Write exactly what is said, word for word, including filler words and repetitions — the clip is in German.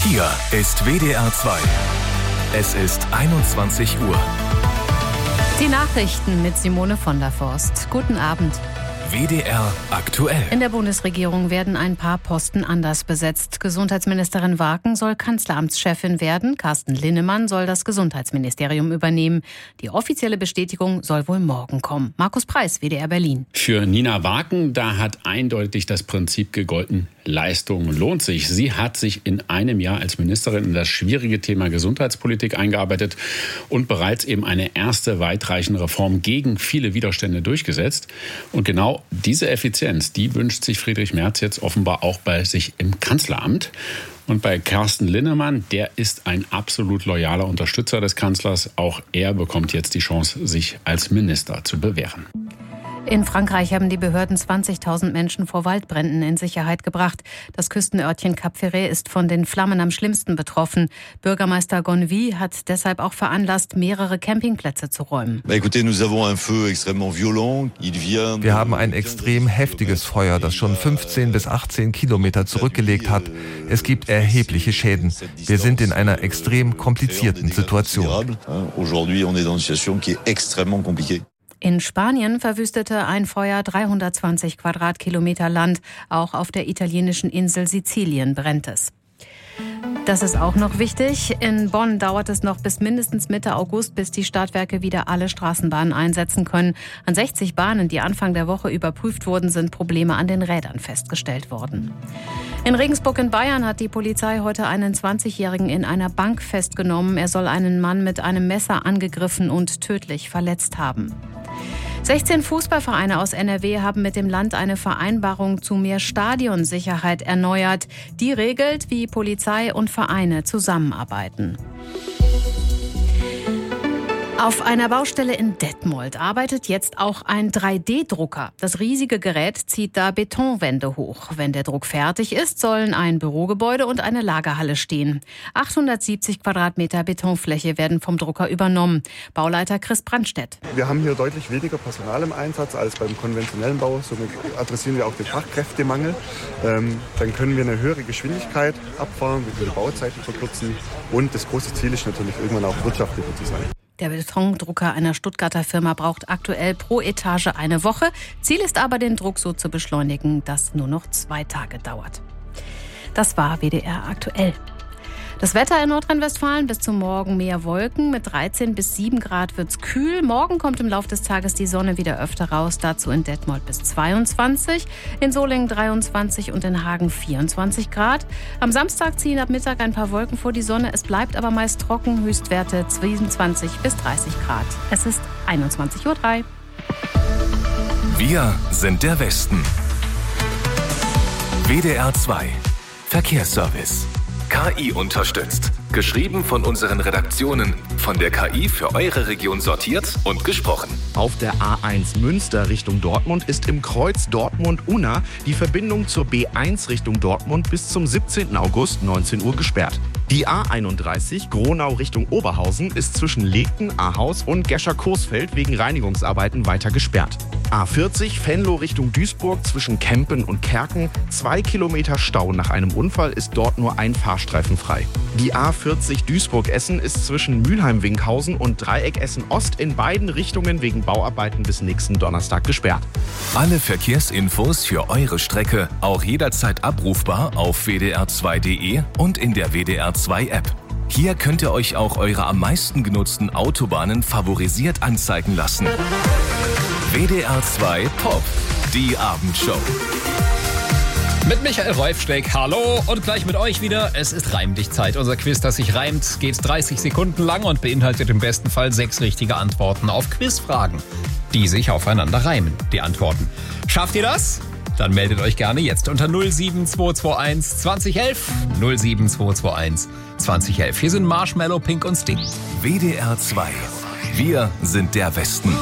Hier ist W D R zwei. Es ist einundzwanzig Uhr. Die Nachrichten mit Simone von der Forst. Guten Abend. W D R aktuell. In der Bundesregierung werden ein paar Posten anders besetzt. Gesundheitsministerin Waken soll Kanzleramtschefin werden. Carsten Linnemann soll das Gesundheitsministerium übernehmen. Die offizielle Bestätigung soll wohl morgen kommen. Markus Preis, W D R Berlin. Für Nina Waken, da hat eindeutig das Prinzip gegolten, Leistung lohnt sich. Sie hat sich in einem Jahr als Ministerin in das schwierige Thema Gesundheitspolitik eingearbeitet und bereits eben eine erste weitreichende Reform gegen viele Widerstände durchgesetzt. Und genau diese Effizienz, die wünscht sich Friedrich Merz jetzt offenbar auch bei sich im Kanzleramt. Und bei Carsten Linnemann, der ist ein absolut loyaler Unterstützer des Kanzlers. Auch er bekommt jetzt die Chance, sich als Minister zu bewähren. In Frankreich haben die Behörden zwanzigtausend Menschen vor Waldbränden in Sicherheit gebracht. Das Küstenörtchen Cap Ferret ist von den Flammen am schlimmsten betroffen. Bürgermeister Gonvy hat deshalb auch veranlasst, mehrere Campingplätze zu räumen. Wir haben ein extrem heftiges Feuer, das schon fünfzehn bis achtzehn Kilometer zurückgelegt hat. Es gibt erhebliche Schäden. Wir sind in einer extrem komplizierten Situation. In Spanien verwüstete ein Feuer dreihundertzwanzig Quadratkilometer Land. Auch auf der italienischen Insel Sizilien brennt es. Das ist auch noch wichtig. In Bonn dauert es noch bis mindestens Mitte August, bis die Stadtwerke wieder alle Straßenbahnen einsetzen können. An sechzig Bahnen, die Anfang der Woche überprüft wurden, sind Probleme an den Rädern festgestellt worden. In Regensburg in Bayern hat die Polizei heute einen zwanzigjährigen in einer Bank festgenommen. Er soll einen Mann mit einem Messer angegriffen und tödlich verletzt haben. sechzehn Fußballvereine aus N R W haben mit dem Land eine Vereinbarung zu mehr Stadionsicherheit erneuert. Die regelt, wie Polizei und Vereine zusammenarbeiten. Auf einer Baustelle in Detmold arbeitet jetzt auch ein drei D Drucker. Das riesige Gerät zieht da Betonwände hoch. Wenn der Druck fertig ist, sollen ein Bürogebäude und eine Lagerhalle stehen. achthundertsiebzig Quadratmeter Betonfläche werden vom Drucker übernommen. Bauleiter Chris Brandstedt. Wir haben hier deutlich weniger Personal im Einsatz als beim konventionellen Bau. Somit adressieren wir auch den Fachkräftemangel. Ähm, dann können wir eine höhere Geschwindigkeit abfahren, wir können Bauzeiten verkürzen. Und das große Ziel ist natürlich, irgendwann auch wirtschaftlicher zu sein. Der Betondrucker einer Stuttgarter Firma braucht aktuell pro Etage eine Woche. Ziel ist aber, den Druck so zu beschleunigen, dass nur noch zwei Tage dauert. Das war W D R aktuell. Das Wetter in Nordrhein-Westfalen: bis zum Morgen mehr Wolken. Mit dreizehn bis sieben Grad wird's kühl. Morgen kommt im Laufe des Tages die Sonne wieder öfter raus. Dazu in Detmold bis zweiundzwanzig, in Solingen dreiundzwanzig und in Hagen vierundzwanzig Grad. Am Samstag ziehen ab Mittag ein paar Wolken vor die Sonne. Es bleibt aber meist trocken. Höchstwerte zweiundzwanzig bis dreißig Grad. Es ist einundzwanzig Uhr drei. Wir sind der Westen. W D R zwei. Verkehrsservice. K I unterstützt. Geschrieben von unseren Redaktionen. Von der K I für eure Region sortiert und gesprochen. Auf der A eins Münster Richtung Dortmund ist im Kreuz Dortmund-Unna die Verbindung zur B eins Richtung Dortmund bis zum siebzehnten August neunzehn Uhr gesperrt. Die A einunddreißig Gronau Richtung Oberhausen ist zwischen Legten, Ahaus und Gescher-Coesfeld wegen Reinigungsarbeiten weiter gesperrt. A vierzig Venlo Richtung Duisburg zwischen Kempen und Kerken. Zwei Kilometer Stau. Nach einem Unfall ist dort nur ein Fahrstreifen frei. Die A vierzig Duisburg-Essen ist zwischen Mülheim-Winkhausen und Dreieck Essen-Ost in beiden Richtungen wegen Bauarbeiten bis nächsten Donnerstag gesperrt. Alle Verkehrsinfos für eure Strecke auch jederzeit abrufbar auf w d r zwei punkt d e und in der W D R zwei App. Hier könnt ihr euch auch eure am meisten genutzten Autobahnen favorisiert anzeigen lassen. W D R zwei Pop, die Abendshow. Mit Michael Reufsteck, hallo und gleich mit euch wieder. Es ist Reimdichtzeit. Unser Quiz, das sich reimt, geht dreißig Sekunden lang und beinhaltet im besten Fall sechs richtige Antworten auf Quizfragen, die sich aufeinander reimen, die Antworten. Schafft ihr das? Dann meldet euch gerne jetzt unter null sieben zwei zwei eins zwanzig elf. null sieben zwei zwei eins zwanzig elf. Hier sind Marshmallow, Pink und Sting. W D R zwei. Wir sind der Westen.